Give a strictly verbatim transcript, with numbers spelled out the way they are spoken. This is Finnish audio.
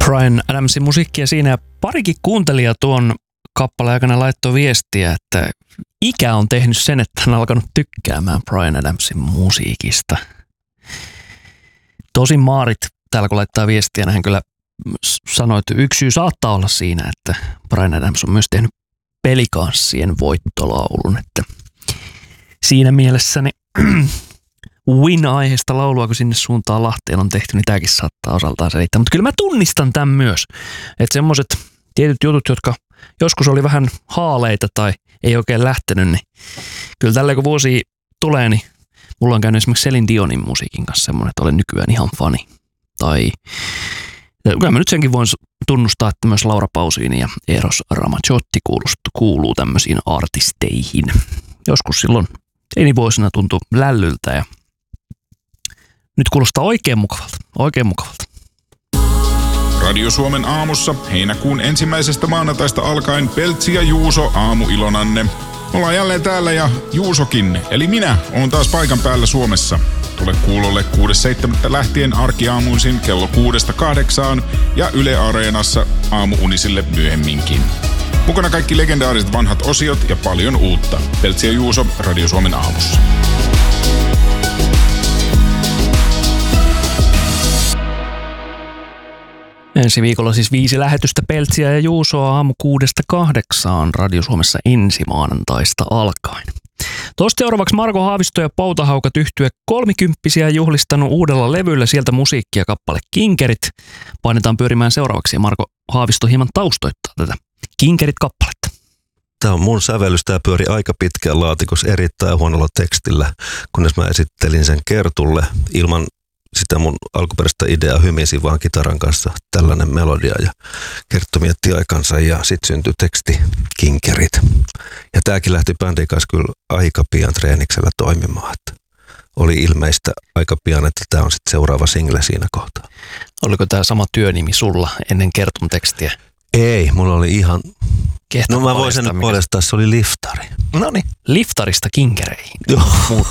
Bryan Adamsin musiikkia siinä ja parikin kuuntelija tuon kappaleen aikana laittoi viestiä, että ikä on tehnyt sen, että hän on alkanut tykkäämään Bryan Adamsin musiikista. Tosin Maarit täällä kun laittaa viestiä, hän kyllä sanoi, että yksi syy saattaa olla siinä, että Bryan Adams on myös tehnyt Pelikanssien voittolaulun, että siinä mielessä niin Win-aiheesta laulua, kun sinne suuntaan Lahteen on tehty, niin tämäkin saattaa osaltaan selittää. Mutta kyllä mä tunnistan tämän myös, että semmoiset tietyt jutut, jotka joskus oli vähän haaleita tai ei oikein lähtenyt, niin kyllä tällä kun vuosi tulee, niin mulla on käynyt esimerkiksi Celine Dionin musiikin kanssa semmoinen, että olen nykyään ihan fani. Tai kyllä mä nyt senkin voin tunnustaa, että myös Laura Pausini ja Eros Ramazzotti kuuluu tämmöisiin artisteihin. Joskus silloin teinivuosina tuntui lällyltä ja nyt kuulostaa oikein mukavalta, oikein mukavalta. Radio Suomen aamussa heinäkuun ensimmäisestä maanantaista alkaen Peltsi ja Juuso aamuilonanne. Ollaan jälleen täällä ja Juusokin, eli minä, oon taas paikan päällä Suomessa. Tule kuulolle kuudes seitsemättä lähtien arkiaamuisin kello kuudesta kahdeksaan ja Yle Areenassa aamuunisille myöhemminkin. Mukana kaikki legendaariset vanhat osiot ja paljon uutta. Peltsi ja Juuso Radio Suomen aamussa. Ensi viikolla siis viisi lähetystä Peltsiä ja Juusoa aamu kuudesta kahdeksaan Radio Suomessa ensi maanantaista alkaen. Tuosta seuraavaksi Marko Haavisto ja Poutahaukat yhtye kolmikymppisiä juhlistanut uudella levyllä sieltä musiikkia kappale Kinkerit. Painetaan pyörimään seuraavaksi ja Marko Haavisto hieman taustoittaa tätä Kinkerit-kappaletta. Tämä on mun sävellys. Tämä pyöri aika pitkään laatikossa erittäin huonolla tekstillä, kunnes mä esittelin sen Kertulle ilman sitä mun alkuperäistä ideaa, hymisin vaan kitaran kanssa tällainen melodia ja Kerttu mietti aikansa ja sitten syntyi teksti Kinkerit. Ja tämäkin lähti bändin kanssa kyllä aika pian treeniksellä toimimaan. Että oli ilmeistä aika pian, että tämä on sitten seuraava single siinä kohtaa. Oliko tämä sama työnimi sulla ennen Kertun tekstiä? Ei, mulla oli ihan... No mä voisin nyt paljastaa, se oli liftari. No niin. Liftarista kinkereihin. Joo. Muut,